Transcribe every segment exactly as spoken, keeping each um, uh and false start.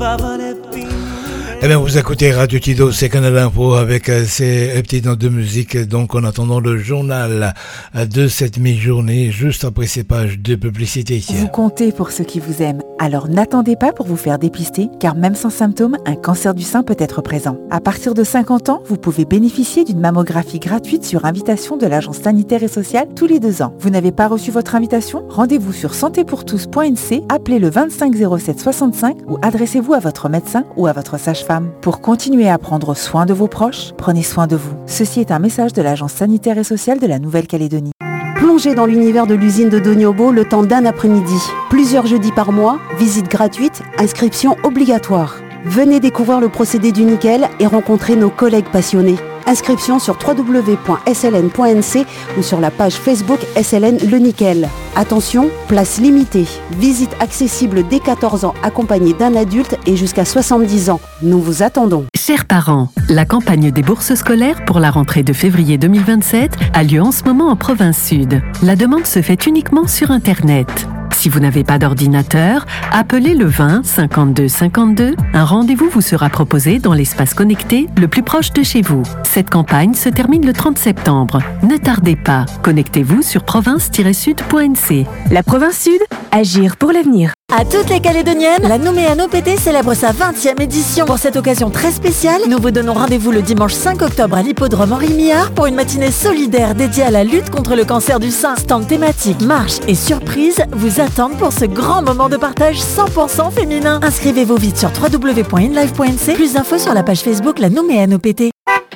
Eh bien, vous écoutez Radio Tido, c'est Canal Info avec euh, ces petites notes de musique. Donc, en attendant le journal de cette mi-journée, juste après ces pages de publicité. Vous comptez pour ceux qui vous aiment. Alors, n'attendez pas pour vous faire dépister, car même sans symptômes, un cancer du sein peut être présent. À partir de cinquante ans, vous pouvez bénéficier d'une mammographie gratuite sur invitation de l'Agence sanitaire et sociale tous les deux ans. Vous n'avez pas reçu votre invitation? Rendez-vous sur santé pour tous point n c, appelez le vingt-cinq zéro sept soixante-cinq ou adressez-vous à votre médecin ou à votre sage-femme. Pour continuer à prendre soin de vos proches, prenez soin de vous. Ceci est un message de l'Agence sanitaire et sociale de la Nouvelle-Calédonie. Plongez dans l'univers de l'usine de Doniobo le temps d'un après-midi. Plusieurs jeudis par mois, visite gratuite, inscription obligatoire. Venez découvrir le procédé du nickel et rencontrer nos collègues passionnés. Inscription sur w w w point s l n point n c ou sur la page Facebook S L N Le Nickel. Attention, place limitée. Visite accessible dès quatorze ans accompagnée d'un adulte et jusqu'à soixante-dix ans. Nous vous attendons. Chers parents, la campagne des bourses scolaires pour la rentrée de février deux mille vingt-sept a lieu en ce moment en province sud. La demande se fait uniquement sur Internet. Si vous n'avez pas d'ordinateur, appelez le vingt cinquante-deux cinquante-deux. Un rendez-vous vous sera proposé dans l'espace connecté le plus proche de chez vous. Cette campagne se termine le trente septembre. Ne tardez pas. Connectez-vous sur province tiret sud point n c. La province sud, agir pour l'avenir. À toutes les Calédoniennes, la Nouméa No P T célèbre sa vingtième édition. Pour cette occasion très spéciale, nous vous donnons rendez-vous le dimanche cinq octobre à l'hippodrome Henri Millard pour une matinée solidaire dédiée à la lutte contre le cancer du sein. Stand thématique, marche et surprise vous attendent pour ce grand moment de partage cent pour cent féminin. Inscrivez-vous vite sur w w w point in live point n c. Plus d'infos sur la page Facebook La Nouméa No P T.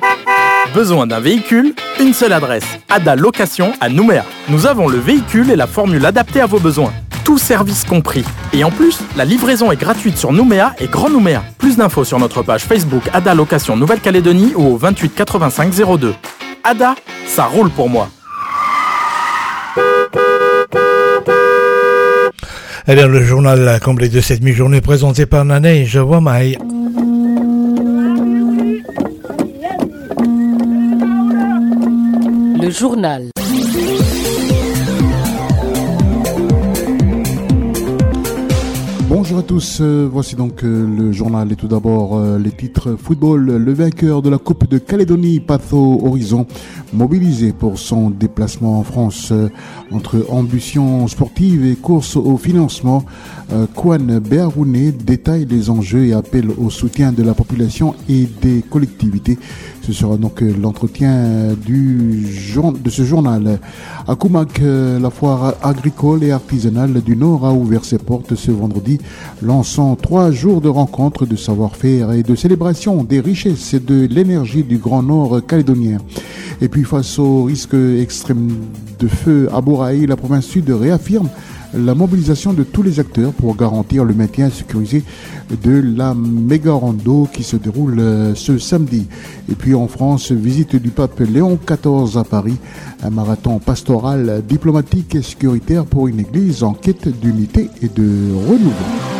Besoin d'un véhicule? Une seule adresse, Ada Location à Nouméa. Nous avons le véhicule et la formule adaptée à vos besoins. Tout service compris. Et en plus, la livraison est gratuite sur Nouméa et Grand Nouméa. Plus d'infos sur notre page Facebook Ada Location Nouvelle-Calédonie ou au vingt-huit quatre-vingt-cinq zéro deux. Ada, ça roule pour moi. Eh bien, le journal complet de cette mi-journée présenté par Nanej Wamai. Le journal. Bonjour à tous, euh, voici donc euh, le journal et tout d'abord euh, les titres football. Le vainqueur de la Coupe de Calédonie, Patho Horizon, mobilisé pour son déplacement en France euh, entre ambition sportive et course au financement. Euh, Kwan Bearoune détaille les enjeux et appelle au soutien de la population et des collectivités. Ce sera donc euh, l'entretien du jour, de ce journal. À Koumak, euh, la foire agricole et artisanale du Nord a ouvert ses portes ce vendredi, lançant trois jours de rencontres, de savoir-faire et de célébration des richesses et de l'énergie du Grand Nord calédonien. Et puis face au risque extrême de feu à Boraï, la province sud réaffirme la mobilisation de tous les acteurs pour garantir le maintien sécurisé de la méga rando qui se déroule ce samedi. Et puis en France, visite du pape Léon quatorze à Paris, un marathon pastoral, diplomatique et sécuritaire pour une église en quête d'unité et de renouveau.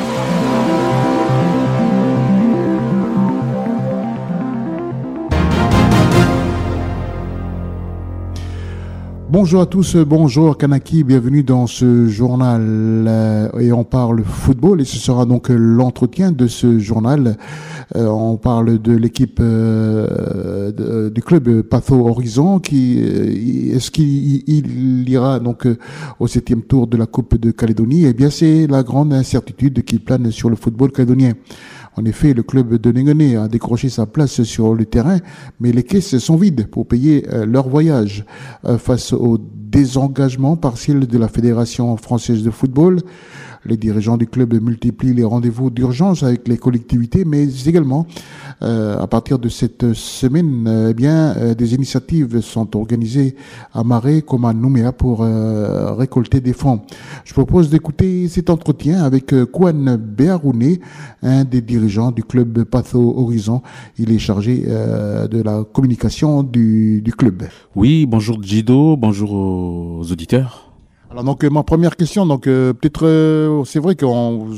Bonjour à tous, bonjour Kanaki, bienvenue dans ce journal euh, et on parle football et ce sera donc l'entretien de ce journal. Euh, on parle de l'équipe euh, de, du club Patho Horizon qui euh, est-ce qu'il il ira donc euh, au septième tour de la Coupe de Calédonie? Eh bien c'est la grande incertitude qui plane sur le football calédonien. En effet, le club de Nengoné a décroché sa place sur le terrain, mais les caisses sont vides pour payer euh, leur voyage. Euh, face au désengagement partiel de la Fédération française de football, les dirigeants du club multiplient les rendez-vous d'urgence avec les collectivités, mais également, euh, à partir de cette semaine, euh, eh bien, euh, des initiatives sont organisées à Marais comme à Nouméa pour euh, récolter des fonds. Je propose d'écouter cet entretien avec euh, Kwan Bearoune, un des dirigeants du club Patho Horizon. Il est chargé euh, de la communication du, du club. Oui, bonjour Jido, bonjour aux auditeurs. Alors donc euh, ma première question, donc euh, peut-être euh, c'est vrai qu'on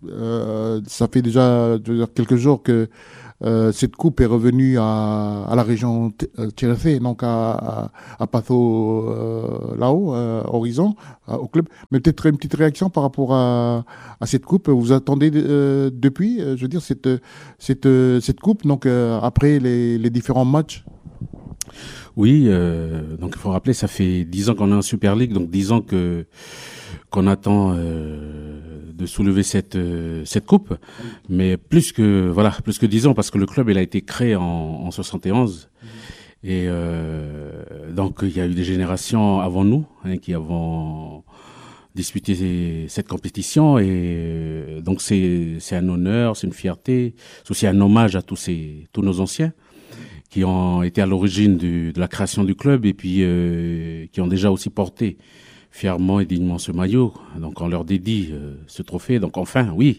euh, ça fait déjà je veux dire, quelques jours que euh, cette coupe est revenue à, à la région Tiercé, donc à, à, à Paso euh, là-haut, euh, Horizon, à, au club. Mais peut-être une petite réaction par rapport à, à cette coupe. Vous attendez euh, depuis, euh, je veux dire, cette, cette, cette coupe, donc euh, après les, les différents matchs? Oui, euh, donc il faut rappeler, ça fait dix ans qu'on est en Super League, donc dix ans que qu'on attend euh, de soulever cette euh, cette coupe, mais plus que voilà, plus que dix ans parce que le club il a été créé en, en soixante et onze et euh, donc il y a eu des générations avant nous hein, qui avons disputé cette compétition et donc c'est c'est un honneur, c'est une fierté, c'est aussi un hommage à tous ces tous nos anciens qui ont été à l'origine du, de la création du club et puis euh, qui ont déjà aussi porté fièrement et dignement ce maillot. Donc on leur dédie euh, ce trophée. Donc enfin, oui,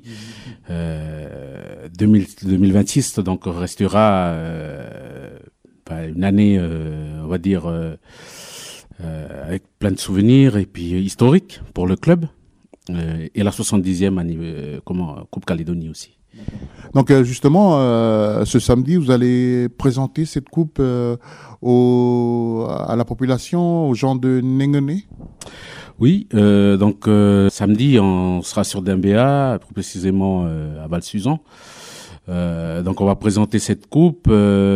euh, deux mille, deux mille vingt-six donc restera euh, bah, une année, euh, on va dire, euh, euh, avec plein de souvenirs et puis euh, historique pour le club euh, et la soixante-dixième année, euh, comment, Coupe Calédonie aussi. Donc justement, euh, ce samedi, vous allez présenter cette coupe euh, au, à la population, aux gens de Nengené. Oui, euh, donc euh, samedi, on sera sur Dembéa, plus précisément euh, à Val-Suzan. Euh, donc on va présenter cette coupe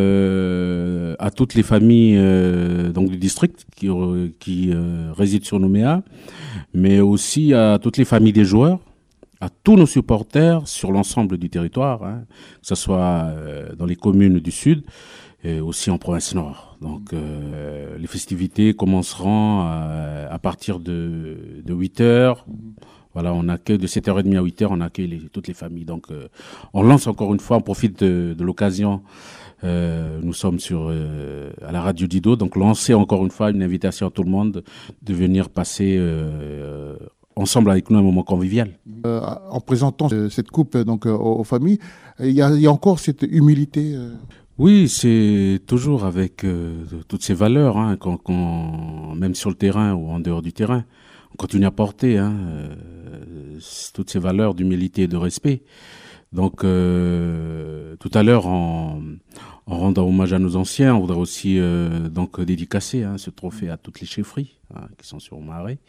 euh, à toutes les familles euh, donc du district qui, qui euh, résident sur Nouméa, mais aussi à toutes les familles des joueurs, à tous nos supporters sur l'ensemble du territoire, hein, que ce soit euh, dans les communes du Sud et aussi en province Nord. Donc euh, les festivités commenceront à, à partir de, de huit heures. Voilà, on accueille de sept heures trente à huit heures, on accueille les, toutes les familles. Donc euh, on lance encore une fois, on profite de, de l'occasion. Euh, nous sommes sur euh, à la radio Dido, donc lancer encore une fois une invitation à tout le monde de venir passer euh, ensemble avec nous un moment convivial. Euh, en présentant cette coupe donc euh, aux, aux familles, il y a, il y a encore cette humilité. Euh... Oui, c'est toujours avec euh, toutes ces valeurs, hein, quand, quand, même sur le terrain ou en dehors du terrain, on continue à porter hein, euh, toutes ces valeurs d'humilité et de respect. Donc, euh, tout à l'heure, en, en rendant hommage à nos anciens, on voudrait aussi euh, donc dédicacer hein, ce trophée à toutes les chefferies hein, qui sont sur Marais.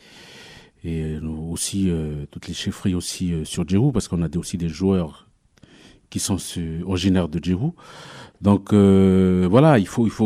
Et aussi euh, toutes les chefferies aussi euh, sur Djérou, parce qu'on a des, aussi des joueurs qui sont euh, originaires de Djérou. Donc euh, voilà, il faut il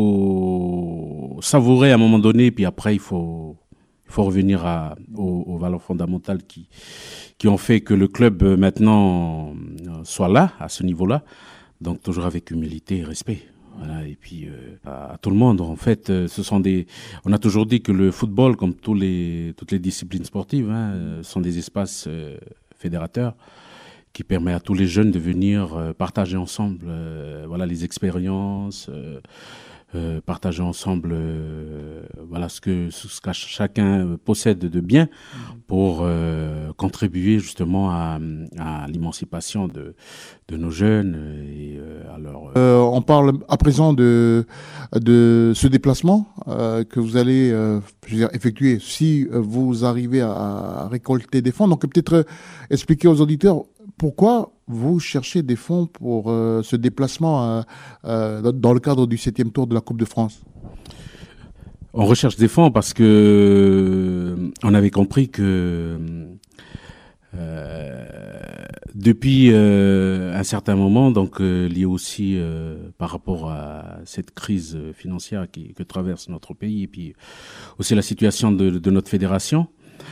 faut savourer à un moment donné, puis après il faut il faut revenir à aux, aux valeurs fondamentales qui qui ont fait que le club euh, maintenant euh, soit là à ce niveau-là. Donc toujours avec humilité et respect. Voilà, et puis euh, à, à tout le monde en fait, euh, ce sont des. On a toujours dit que le football, comme tous les toutes les disciplines sportives, hein, euh, sont des espaces euh, fédérateurs qui permettent à tous les jeunes de venir euh, partager ensemble, euh, voilà, les expériences, euh, euh, partager ensemble, euh, voilà, ce que ce que chacun possède de bien pour euh, contribuer justement à, à l'émancipation de de nos jeunes et euh, alors. Euh, on parle à présent de de ce déplacement euh, que vous allez euh, je veux dire, effectuer si vous arrivez à, à récolter des fonds. Donc peut-être euh, expliquer aux auditeurs pourquoi vous cherchez des fonds pour euh, ce déplacement euh, euh, dans le cadre du septième tour de la Coupe de France. On recherche des fonds parce que euh, on avait compris que euh, depuis euh, un certain moment, donc euh, lié aussi euh, par rapport à cette crise financière qui, que traverse notre pays et puis aussi la situation de, de notre fédération.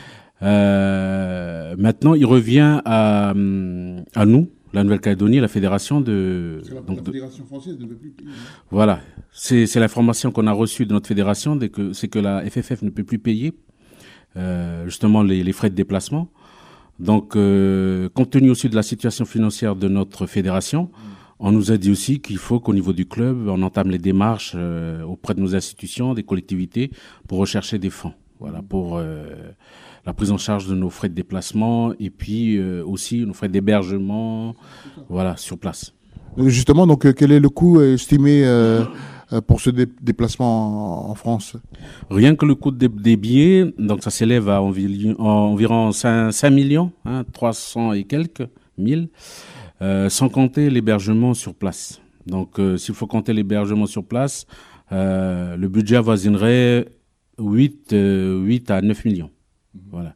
Euh, maintenant, il revient à, à nous, la Nouvelle-Calédonie, la fédération de. C'est la, donc la de, fédération française ne veut plus payer. Voilà, c'est, c'est l'information qu'on a reçue de notre fédération, dès que c'est que la F F F ne peut plus payer euh, justement les, les frais de déplacement. Donc, euh, compte tenu aussi de la situation financière de notre fédération, on nous a dit aussi qu'il faut qu'au niveau du club, on entame les démarches euh, auprès de nos institutions, des collectivités, pour rechercher des fonds. Voilà, pour euh, la prise en charge de nos frais de déplacement et puis euh, aussi nos frais d'hébergement, voilà, sur place. Justement, donc, euh, quel est le coût estimé euh, pour ce dé- déplacement en, en France? Rien que le coût des, des billets, donc ça s'élève à environ, environ cinq millions, hein, trois cents et quelques mille, euh, sans compter l'hébergement sur place. Donc, euh, s'il faut compter l'hébergement sur place, euh, le budget avoisinerait huit, euh, huit à neuf millions. Mmh. Voilà.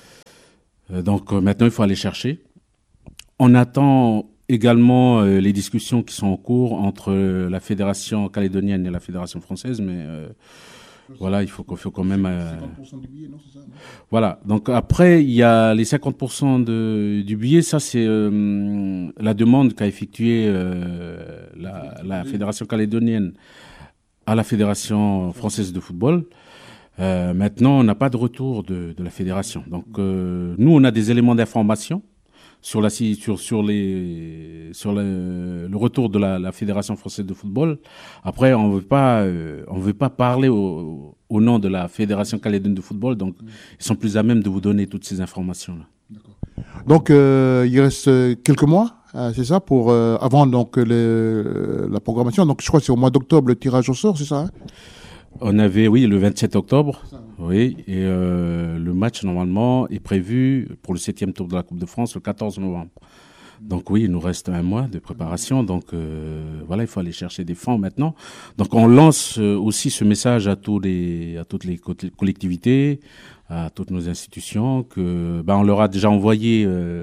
Euh, donc, euh, maintenant, il faut aller chercher. On attend également euh, les discussions qui sont en cours entre euh, la Fédération calédonienne et la Fédération française, mais euh, voilà, il faut, il faut quand même... Euh, cinquante pour cent du billet, non, c'est ça, non ? Voilà. Donc après, il y a les cinquante pour cent de, du billet. Ça, c'est euh, la demande qu'a effectuée euh, la, la Fédération calédonienne à la Fédération française de football. Euh, maintenant, on n'a pas de retour de, de la fédération. Donc, euh, nous, on a des éléments d'information sur la sur sur les sur le, le retour de la, la Fédération française de football. Après, on veut pas euh, on veut pas parler au, au nom de la Fédération calédonienne de football, donc ils sont plus à même de vous donner toutes ces informations là. D'accord. Donc euh, il reste quelques mois, euh, c'est ça, pour euh, avant donc le, la programmation. Donc je crois que c'est au mois d'octobre le tirage au sort, c'est ça, hein? On avait, oui, le vingt-sept octobre, oui, et euh, le match, normalement, est prévu pour le septième tour de la Coupe de France le quatorze novembre. Donc oui, il nous reste un mois de préparation, donc euh, voilà, il faut aller chercher des fonds maintenant. Donc on lance euh, aussi ce message à, tous les, à toutes les collectivités, à toutes nos institutions, que ben, on leur a déjà envoyé... Euh,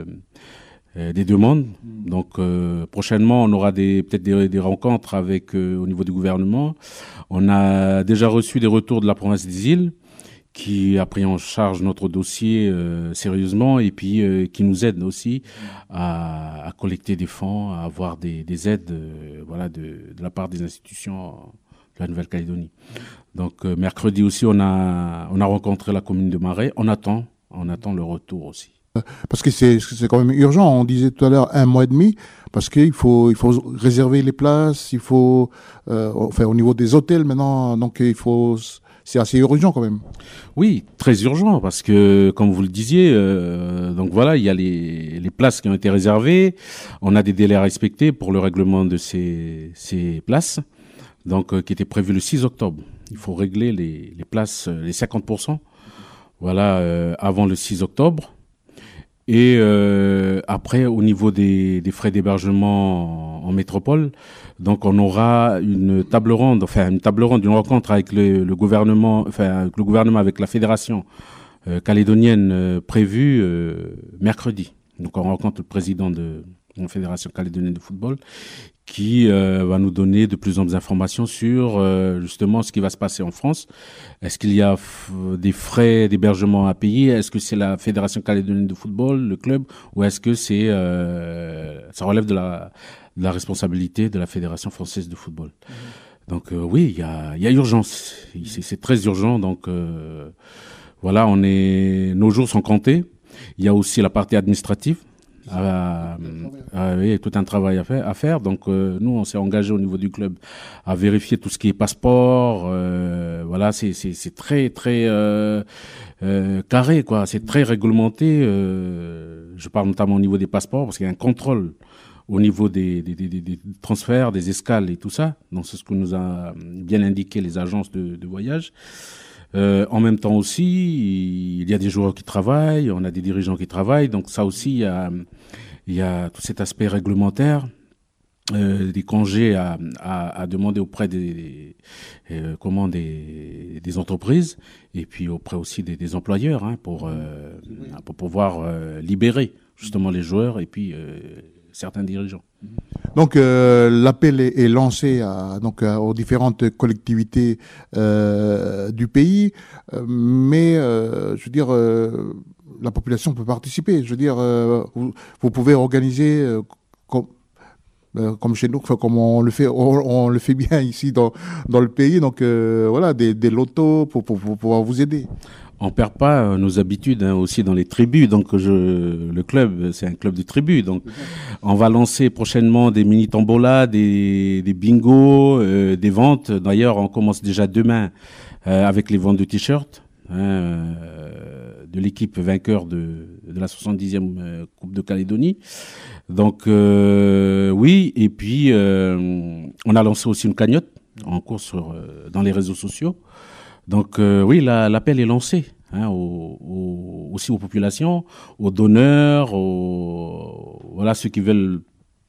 des demandes. Donc euh, prochainement, on aura des peut-être des, des rencontres avec euh, au niveau du gouvernement. On a déjà reçu des retours de la province des Îles qui a pris en charge notre dossier euh, sérieusement et puis euh, qui nous aide aussi à, à collecter des fonds, à avoir des, des aides euh, voilà de, de la part des institutions de la Nouvelle-Calédonie. Donc euh, mercredi aussi, on a on a rencontré la commune de Marais. On attend on attend le retour aussi. Parce que c'est, c'est quand même urgent. On disait tout à l'heure un mois et demi, parce qu'il faut, il faut réserver les places, il faut, euh, enfin, au niveau des hôtels maintenant, donc il faut, c'est assez urgent quand même. Oui, très urgent, parce que, comme vous le disiez, euh, donc voilà, il y a les, les places qui ont été réservées. On a des délais à respecter pour le règlement de ces, ces places, donc, euh, qui était prévu le six octobre. Il faut régler les, les places, les cinquante pour cent, voilà, euh, avant le six octobre. Et euh, après, au niveau des, des frais d'hébergement en, en métropole, donc on aura une table ronde, enfin une table ronde, une rencontre avec le, le gouvernement, enfin avec le gouvernement, avec la fédération euh, calédonienne euh, prévue euh, mercredi. Donc on rencontre le président de la fédération calédonienne de football, qui euh, va nous donner de plus en plus d'informations sur euh, justement ce qui va se passer en France. Est-ce qu'il y a f- des frais d'hébergement à payer? Est-ce que c'est la Fédération calédonienne de football, le club, ou est-ce que c'est euh, ça relève de la, de la responsabilité de la Fédération française de football? Mmh. Donc euh, oui, il y a, y a urgence. C'est, c'est très urgent. Donc euh, voilà, on est, nos jours sont comptés. Il y a aussi la partie administrative. Ah, ah, oui, tout un travail à faire. À faire. Donc euh, nous, on s'est engagé au niveau du club à vérifier tout ce qui est passeport. Euh, voilà, c'est, c'est, c'est très très euh, euh, carré, quoi. C'est très réglementé. Euh, je parle notamment au niveau des passeports parce qu'il y a un contrôle au niveau des, des, des, des transferts, des escales et tout ça. Donc c'est ce que nous a bien indiqué les agences de, de voyage. Euh, en même temps aussi, il y a des joueurs qui travaillent, on a des dirigeants qui travaillent, donc ça aussi, il y a, il y a tout cet aspect réglementaire, euh, des congés à, à, à demander auprès des, des, euh, comment des, des entreprises et puis auprès aussi des, des employeurs hein, pour, euh, pour pouvoir euh, libérer justement les joueurs et puis euh, certains dirigeants. Donc euh, l'appel est, est lancé à, donc à, aux différentes collectivités euh, du pays, euh, mais euh, je veux dire euh, la population peut participer. Je veux dire euh, vous, vous pouvez organiser euh, comme euh, comme chez nous, enfin, comme on le fait, on, on le fait bien ici dans dans le pays. Donc euh, voilà des, des lotos pour, pour, pour pouvoir vous aider. On perd pas nos habitudes hein, aussi dans les tribus. Donc je, le club, c'est un club de tribus. Donc on va lancer prochainement des mini tombolas, des, des bingos, euh, des ventes. D'ailleurs, on commence déjà demain euh, avec les ventes de t-shirts hein, euh, de l'équipe vainqueur de, de la soixante-dixième euh, Coupe de Calédonie. Donc euh, oui, et puis euh, on a lancé aussi une cagnotte en cours sur euh, dans les réseaux sociaux. Donc euh, oui, la, l'appel est lancé. hein, aux, aux, aussi aux populations, aux donneurs, aux, voilà, ceux qui veulent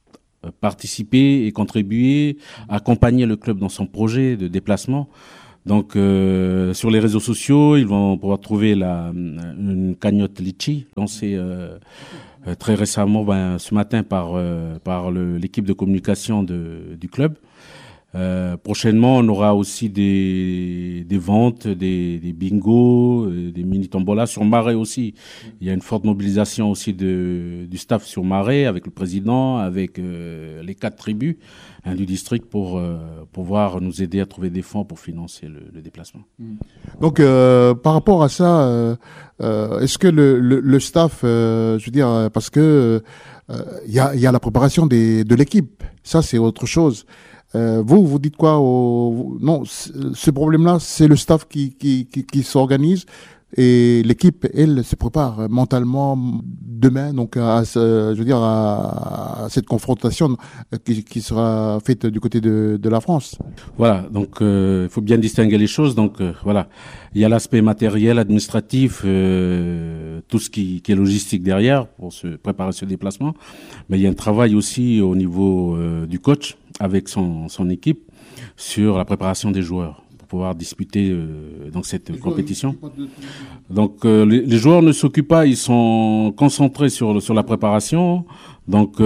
participer et contribuer, accompagner le club dans son projet de déplacement. Donc, euh, sur les réseaux sociaux, ils vont pouvoir trouver la, une cagnotte Litchi, lancée euh, euh, très récemment, ben, ce matin, par, euh, par le, l'équipe de communication de, du club. Euh, prochainement, on aura aussi des, des ventes, des, des bingos, des mini-tombolas sur Marais aussi. Il y a une forte mobilisation aussi de, du staff sur Marais, avec le président, avec euh, les quatre tribus hein, du district pour euh, pouvoir nous aider à trouver des fonds pour financer le, le déplacement. Donc, euh, par rapport à ça, euh, euh, est-ce que le, le, le staff, euh, je veux dire, parce que il euh, y, a, y a la préparation des, de l'équipe, ça c'est autre chose. Euh, vous, vous dites quoi au... Non, ce problème-là, c'est le staff qui, qui, qui, qui s'organise et l'équipe, elle, se prépare mentalement demain, donc à, je veux dire, à, à cette confrontation qui, qui sera faite du côté de, de la France. Voilà, donc euh, il faut bien distinguer les choses. Donc euh, voilà, il y a l'aspect matériel, administratif, euh, tout ce qui, qui est logistique derrière pour se préparer ce déplacement. Mais il y a un travail aussi au niveau euh, du coach avec son, son équipe sur la préparation des joueurs pour pouvoir disputer euh, donc cette et compétition. Quoi, donc euh, les, les joueurs ne s'occupent pas, ils sont concentrés sur sur la préparation. Donc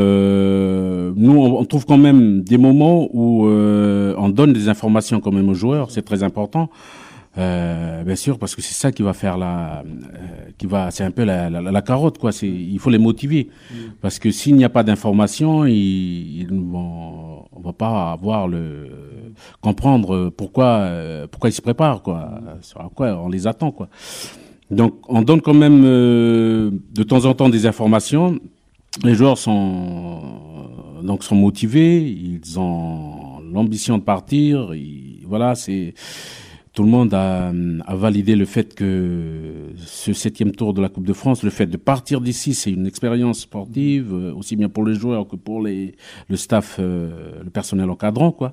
euh, nous on, on trouve quand même des moments où euh, on donne des informations quand même aux joueurs, c'est très important. Euh, bien sûr, parce que c'est ça qui va faire la, euh, qui va, c'est un peu la, la, la carotte, quoi. C'est, il faut les motiver, mmh. parce que s'il n'y a pas d'information, ils, ils vont, on va pas avoir le comprendre pourquoi, euh, pourquoi ils se préparent, quoi. Sur quoi on les attend, quoi. Donc, on donne quand même euh, de temps en temps des informations. Les joueurs sont donc sont motivés, ils ont l'ambition de partir. Ils, voilà, c'est tout le monde a, a validé le fait que ce septième tour de la Coupe de France, le fait de partir d'ici, c'est une expérience sportive, aussi bien pour les joueurs que pour les, le staff, euh, le personnel encadrant, quoi.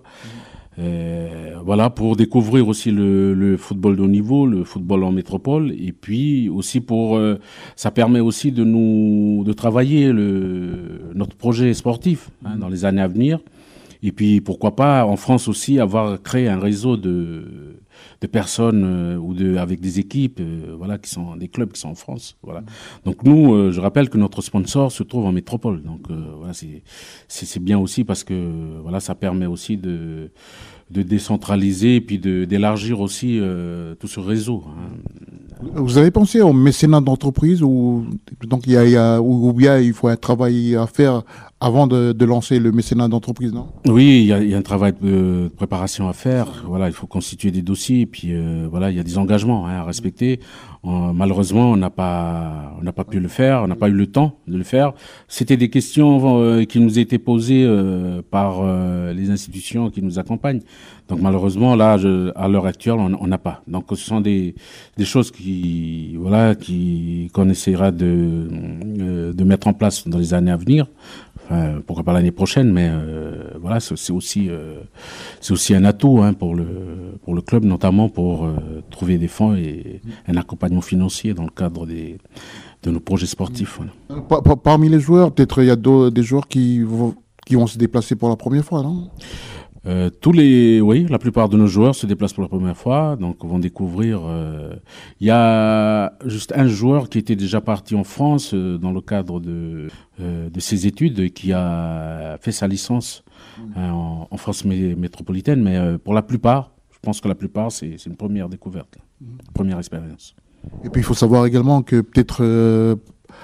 Euh, voilà, pour découvrir aussi le, le football de haut niveau, le football en métropole, et puis aussi pour, euh, ça permet aussi de nous, de travailler le, notre projet sportif hein, dans les années à venir. Et puis pourquoi pas en France aussi avoir créé un réseau de de personnes euh, ou de avec des équipes euh, voilà qui sont des clubs qui sont en France, voilà. Donc nous euh, je rappelle que notre sponsor se trouve en métropole. Donc euh, voilà, c'est c'est c'est bien aussi parce que voilà, ça permet aussi de de décentraliser et puis de d'élargir aussi euh, tout ce réseau. Hein. Vous avez pensé au mécénat d'entreprise ou donc il y a, il y a ou bien il faut un travail à faire avant de, de lancer le mécénat d'entreprise, non? Oui, il y a, il y a un travail de préparation à faire. Voilà, il faut constituer des dossiers et puis euh, voilà, il y a des engagements hein, à respecter. Euh, malheureusement, on n'a pas, on n'a pas pu le faire, on n'a pas eu le temps de le faire. C'était des questions euh, qui nous étaient posées euh, par euh, les institutions qui nous accompagnent. Donc malheureusement, là, je, à l'heure actuelle, on n'a pas. Donc ce sont des, des choses qui, voilà, qui qu'on essaiera de, euh, de mettre en place dans les années à venir. Enfin, pourquoi pas l'année prochaine, mais euh, voilà, c'est, c'est aussi, euh, c'est aussi un atout hein, pour le pour le club, notamment pour euh, trouver des fonds et un accompagnement financier dans le cadre des de nos projets sportifs. Voilà. Par, par, parmi les joueurs, peut-être il y a des joueurs qui vont qui vont se déplacer pour la première fois, non? Euh, tous les, oui, la plupart de nos joueurs se déplacent pour la première fois, donc vont découvrir. Il euh, y a juste un joueur qui était déjà parti en France euh, dans le cadre de euh, de ses études, et qui a fait sa licence hein, en, en France mé- métropolitaine. Mais euh, pour la plupart, je pense que la plupart, c'est, c'est une première découverte, là, une première expérience. Et puis il faut savoir également que peut-être euh,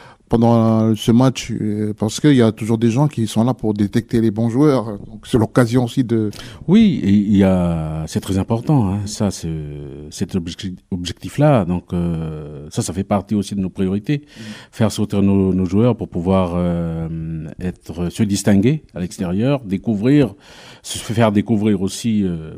pendant ce match, parce qu'il y a toujours des gens qui sont là pour détecter les bons joueurs. Donc c'est l'occasion aussi de... Oui, il y a, c'est très important, hein, ça, c'est, cet objectif, objectif-là. Donc euh, ça, ça fait partie aussi de nos priorités. Mmh. Faire sauter nos, nos joueurs pour pouvoir euh, être, se distinguer à l'extérieur, découvrir, se faire découvrir aussi euh,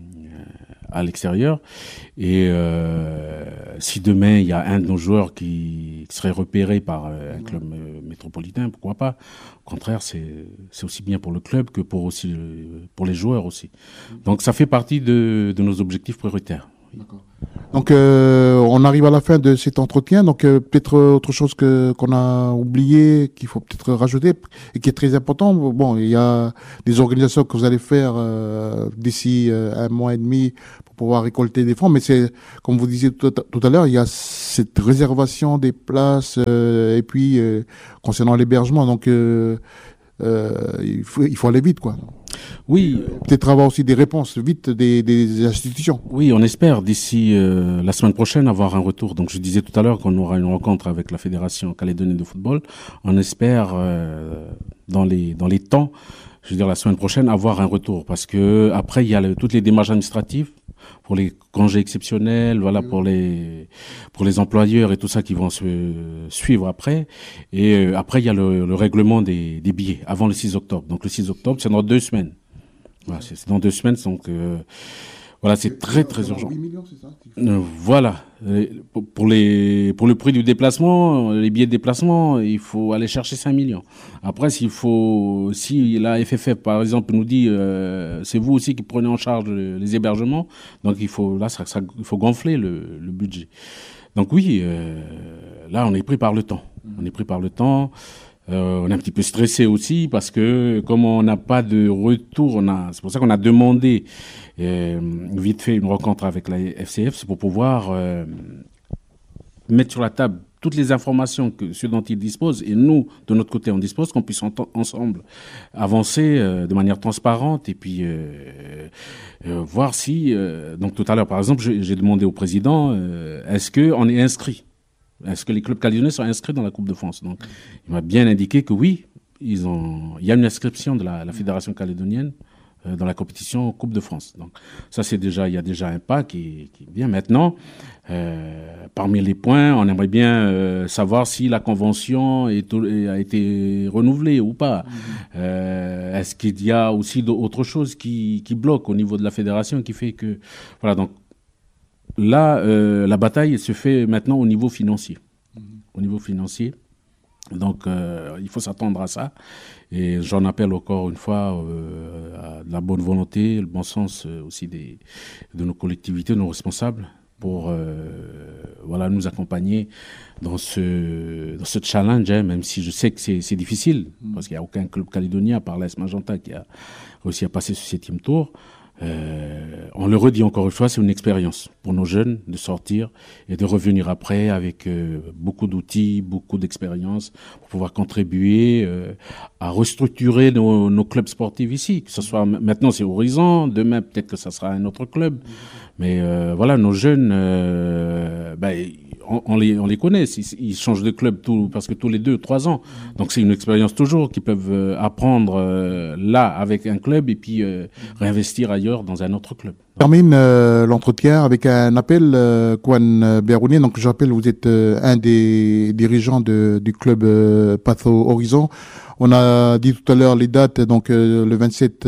à l'extérieur. Et euh, si demain il y a un de nos joueurs qui serait repéré par euh, un club euh, métropolitain, pourquoi pas? Au contraire, c'est c'est aussi bien pour le club que pour aussi le, pour les joueurs aussi. Donc ça fait partie de de nos objectifs prioritaires. D'accord. Donc, euh, on arrive à la fin de cet entretien. Donc, euh, peut-être autre chose que qu'on a oublié, qu'il faut peut-être rajouter et qui est très important. Bon, il y a des organisations que vous allez faire euh, d'ici euh, un mois et demi pour pouvoir récolter des fonds. Mais c'est, comme vous disiez tout à, tout à l'heure, il y a cette réservation des places euh, et puis euh, concernant l'hébergement. Donc, euh, euh, il faut il faut aller vite, quoi. Oui. Peut-être avoir aussi des réponses vite des, des institutions. Oui, on espère d'ici euh, la semaine prochaine avoir un retour. Donc je disais tout à l'heure qu'on aura une rencontre avec la Fédération calédonienne de football. On espère euh, dans les dans les temps, je veux dire la semaine prochaine, avoir un retour parce que après il y a le, toutes les démarches administratives pour les congés exceptionnels, voilà, pour les pour les employeurs et tout ça qui vont se suivre après. Et euh, après il y a le, le règlement des, des billets avant le six octobre. Donc le six octobre, c'est dans deux semaines. Voilà, c'est, c'est dans deux semaines, donc euh, voilà, c'est très très urgent. huit millions, c'est ça ? Euh, voilà, pour les pour le prix du déplacement, les billets de déplacement, il faut aller chercher cinq millions. Après, s'il faut, si la F F F par exemple nous dit, euh, c'est vous aussi qui prenez en charge les, les hébergements, donc il faut là, ça, ça, il faut gonfler le, le budget. Donc oui, euh, là, on est pris par le temps. On est pris par le temps. Euh, on est un petit peu stressé aussi parce que comme on n'a pas de retour, on a, c'est pour ça qu'on a demandé euh, vite fait une rencontre avec la F C F, c'est pour pouvoir euh, mettre sur la table toutes les informations que ceux dont ils disposent et nous de notre côté on dispose, qu'on puisse en- ensemble avancer euh, de manière transparente et puis euh, euh, voir si euh, donc tout à l'heure par exemple j'ai, j'ai demandé au président euh, est-ce que on est inscrit. Est-ce que les clubs calédoniens sont inscrits dans la Coupe de France ? Donc, il m'a bien indiqué que oui, ils ont, il y a une inscription de la, la Fédération calédonienne euh, dans la compétition Coupe de France. Donc, ça, c'est déjà, il y a déjà un pas qui, qui est bien. Maintenant, euh, parmi les points, on aimerait bien euh, savoir si la convention est, a été renouvelée ou pas. Mmh. Euh, est-ce qu'il y a aussi d'autres choses qui, qui bloquent au niveau de la fédération qui fait que, voilà, donc, là, euh, la bataille se fait maintenant au niveau financier. Mmh. Au niveau financier. Donc, euh, il faut s'attendre à ça. Et j'en appelle encore une fois euh, à la bonne volonté, le bon sens euh, aussi des, de nos collectivités, de nos responsables, pour euh, voilà, nous accompagner dans ce, dans ce challenge, hein, même si je sais que c'est, c'est difficile, mmh. parce qu'il n'y a aucun club calédonien, à part l'A S Magenta, qui a réussi à passer ce septième tour. Euh, on le redit encore une fois, c'est une expérience pour nos jeunes de sortir et de revenir après avec euh, beaucoup d'outils, beaucoup d'expérience pour pouvoir contribuer euh, à restructurer nos, nos clubs sportifs ici. Que ce soit maintenant c'est Horizon, demain peut-être que ça sera un autre club, mais euh, voilà, nos jeunes, euh, ben, on, on les on les connaît, ils, ils changent de club tout parce que tous les deux trois ans, donc c'est une expérience toujours qu'ils peuvent euh, apprendre euh, là avec un club et puis euh, réinvestir ailleurs dans un autre club. On termine euh, l'entretien avec un appel, euh, Kwan Berouni. Donc, je rappelle, vous êtes euh, un des dirigeants de, du club euh, Patho Horizon. On a dit tout à l'heure les dates, donc euh, le vingt-sept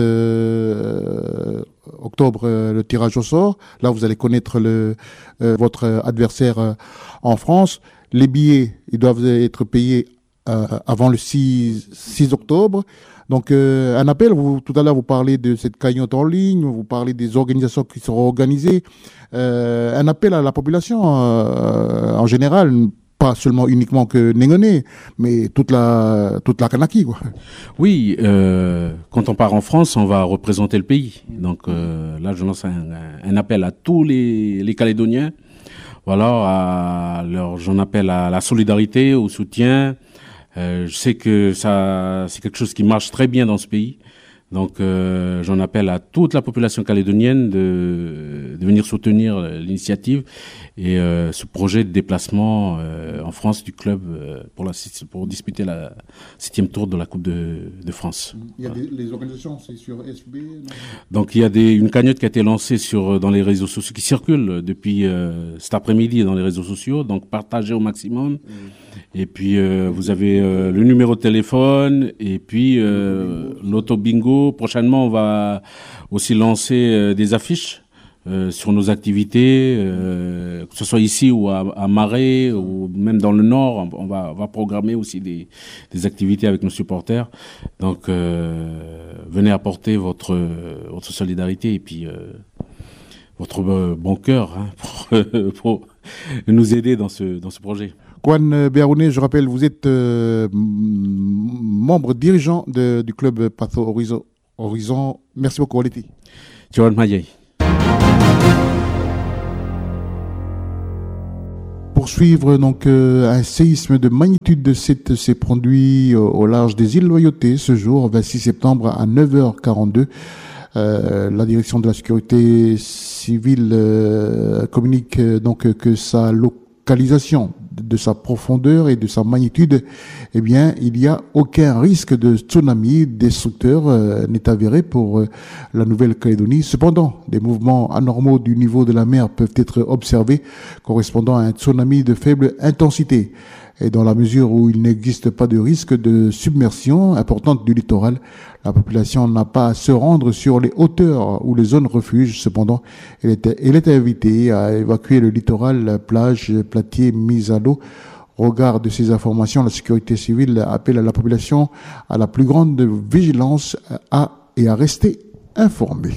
euh, octobre, euh, le tirage au sort. Là, vous allez connaître le euh, votre adversaire euh, en France. Les billets, ils doivent être payés euh, avant le six octobre. Donc, euh, un appel, vous, tout à l'heure, vous parlez de cette cagnotte en ligne, vous parlez des organisations qui seront organisées. Euh, un appel à la population euh, en général, pas seulement uniquement que Nengoné, mais toute la, toute la Kanaki, quoi. Oui, euh, quand on part en France, on va représenter le pays. Donc euh, là, je lance un, un appel à tous les, les Calédoniens. Voilà, à leur, j'en appelle à la solidarité, au soutien. Euh, je sais que ça, c'est quelque chose qui marche très bien dans ce pays. Donc, euh, j'en appelle à toute la population calédonienne de, de venir soutenir l'initiative et euh, ce projet de déplacement euh, en France du club euh, pour, la, pour disputer la septième tour de la Coupe de, de France. Il y a des, les organisations, c'est sur S B. Non? Donc, il y a des, une cagnotte qui a été lancée sur dans les réseaux sociaux, qui circule depuis euh, cet après-midi dans les réseaux sociaux. Donc, partagez au maximum. Mmh. Et puis, euh, vous avez euh, le numéro de téléphone et puis euh, l'auto bingo. Prochainement, on va aussi lancer euh, des affiches euh, sur nos activités, euh, que ce soit ici ou à, à Marais ou même dans le Nord. On va, on va programmer aussi des, des activités avec nos supporters. Donc, euh, venez apporter votre, votre solidarité et puis... Euh, votre bon cœur hein, pour, pour nous aider dans ce, dans ce projet. Kwan Béarouné, je rappelle, vous êtes euh, membre dirigeant de, du club Patho Horizon. Horizon. Merci beaucoup, Oleti. Johan Mayei. Poursuivre donc euh, un séisme de magnitude de sept s'est produit euh, au large des îles Loyauté ce jour, vingt-six septembre à neuf heures quarante-deux. Euh, la direction de la sécurité civile euh, communique euh, donc euh, que sa localisation, de sa profondeur et de sa magnitude, eh bien, il n'y a aucun risque de tsunami destructeur euh, n'est avéré pour euh, la Nouvelle-Calédonie. Cependant, des mouvements anormaux du niveau de la mer peuvent être observés correspondant à un tsunami de faible intensité. Et dans la mesure où il n'existe pas de risque de submersion importante du littoral, la population n'a pas à se rendre sur les hauteurs ou les zones refuges. Cependant, elle est, elle est invitée à évacuer le littoral, plage, platier mis à l'eau. Au regard de ces informations, la sécurité civile appelle à la population à la plus grande vigilance à, et à rester informée.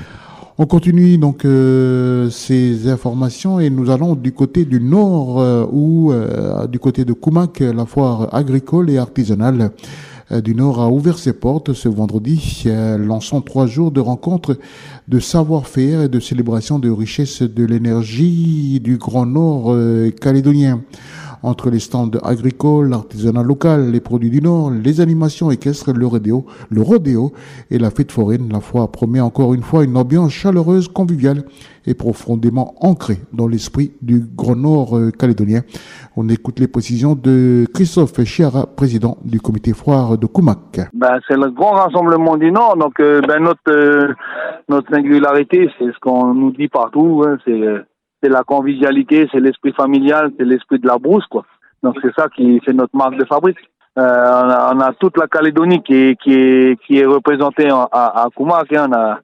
On continue donc euh, ces informations et nous allons du côté du nord euh, où euh, du côté de Koumak, la foire agricole et artisanale euh, du Nord a ouvert ses portes ce vendredi, euh, lançant trois jours de rencontres de savoir-faire et de célébration de richesse de l'énergie du Grand Nord euh, calédonien. Entre les stands agricoles, l'artisanat local, les produits du Nord, les animations équestres, le rodéo, le rodéo et la fête foraine, la foire promet encore une fois une ambiance chaleureuse, conviviale et profondément ancrée dans l'esprit du Grand Nord euh, calédonien. On écoute les précisions de Christophe Chiara, président du comité foire de Koumak. Ben, c'est le grand rassemblement du Nord, donc euh, ben, notre, euh, notre singularité, c'est ce qu'on nous dit partout, hein, c'est... Euh... c'est la convivialité, c'est l'esprit familial, c'est l'esprit de la brousse, quoi. Donc c'est ça qui c'est notre marque de fabrique. Euh, on, a, on a toute la Calédonie qui est qui est qui est représentée en, à, à Koumak. Hein. On a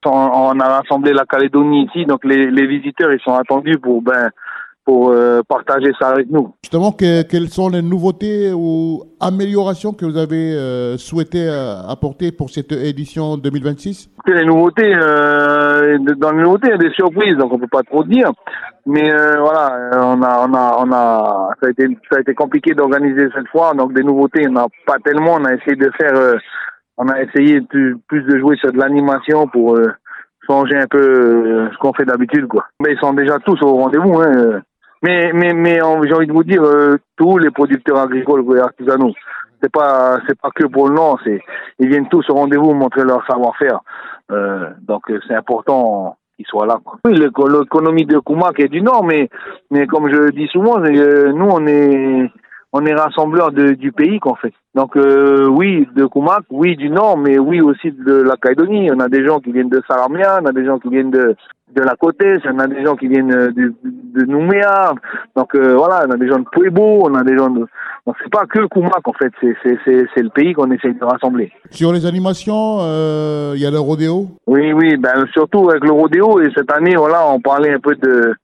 on a rassemblé la Calédonie ici, donc les, les visiteurs ils sont attendus pour ben pour euh, partager ça avec nous. Justement, que, quelles sont les nouveautés ou améliorations que vous avez euh, souhaité euh, apporter pour cette édition deux mille vingt-six? Les nouveautés, euh, dans les nouveautés, il y a des surprises, donc on peut pas trop dire. Mais euh, voilà, on a, on a, on a, ça a été, ça a été compliqué d'organiser cette fois. Donc des nouveautés, on n'a pas tellement. On a essayé de faire, euh, on a essayé plus, plus de jouer sur de l'animation pour euh, changer un peu euh, ce qu'on fait d'habitude, quoi. Mais ils sont déjà tous au rendez-vous, hein. Mais, mais, mais j'ai envie de vous dire, euh, tous les producteurs agricoles et artisanaux, c'est pas, c'est pas que pour le Nord, c'est, ils viennent tous au rendez-vous montrer leur savoir-faire. Euh, donc c'est important qu'ils soient là, quoi. Oui, l'économie de Koumak est du Nord, mais, mais comme je le dis souvent, euh, nous on est, on est rassembleurs de, du pays qu'on fait. Donc euh, oui, de Koumak, oui du Nord, mais oui aussi de la Calédonie. On a des gens qui viennent de Saramia, on a des gens qui viennent de de la Côte-Est, on a des gens qui viennent de, de Nouméa, donc euh, voilà, on a des gens de Puebo, on a des gens de... Donc c'est pas que Koumak en fait, c'est, c'est, c'est, c'est le pays qu'on essaye de rassembler. Sur les animations, il euh, y a le rodéo? Oui, oui, ben surtout avec le rodéo, et cette année, voilà, on parlait un peu de...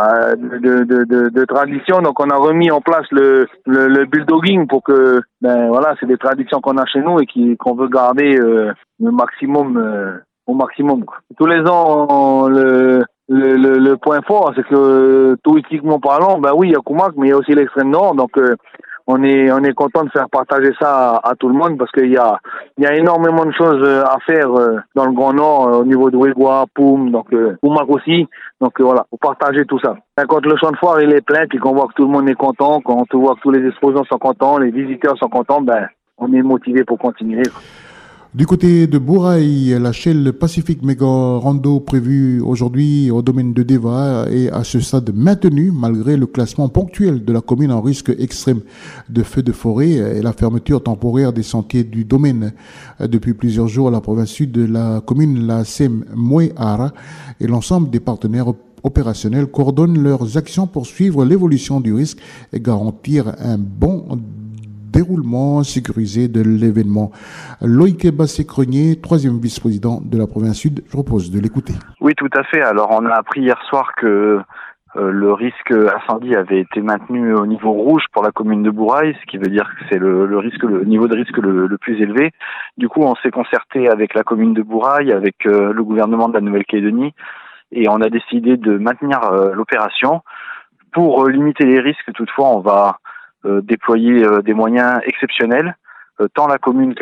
De, de, de, de tradition, donc on a remis en place le, le, le bulldogging pour que, ben voilà, c'est des traditions qu'on a chez nous et qui, qu'on veut garder euh, le maximum, euh, au maximum, quoi. Tous les ans, on, le, le, le, le point fort, c'est que touristiquement parlant, ben oui, il y a Koumak, mais il y a aussi l'extrême nord, donc euh, on est on est content de faire partager ça à, à tout le monde parce qu'il y a il y a énormément de choses à faire euh, dans le Grand Nord euh, au niveau de Ouégoua, Poum, donc euh, Koumak aussi. Donc euh, voilà, pour partager tout ça. Et quand le champ de foire il est plein, puis qu'on voit que tout le monde est content, quand on voit que tous les exposants sont contents, les visiteurs sont contents, ben on est motivé pour continuer. Du côté de Bouraï, la Shell Pacific Mega Rando prévue aujourd'hui au domaine de Deva est à ce stade maintenue malgré le classement ponctuel de la commune en risque extrême de feux de forêt et la fermeture temporaire des sentiers du domaine. Depuis plusieurs jours, la province sud de la commune, la S E M Mouéara et l'ensemble des partenaires opérationnels coordonnent leurs actions pour suivre l'évolution du risque et garantir un bon déroulement sécurisé de l'événement. Loïc Bassé-Crenier, troisième vice-président de la province sud, je propose de l'écouter. Oui, tout à fait. Alors, on a appris hier soir que euh, le risque incendie avait été maintenu au niveau rouge pour la commune de Bouraï, ce qui veut dire que c'est le, le risque, le niveau de risque le, le plus élevé. Du coup, on s'est concerté avec la commune de Bouraï, avec euh, le gouvernement de la Nouvelle-Calédonie, et on a décidé de maintenir euh, l'opération. Pour euh, limiter les risques, toutefois, on va euh, déployer euh, des moyens exceptionnels. Euh, tant la commune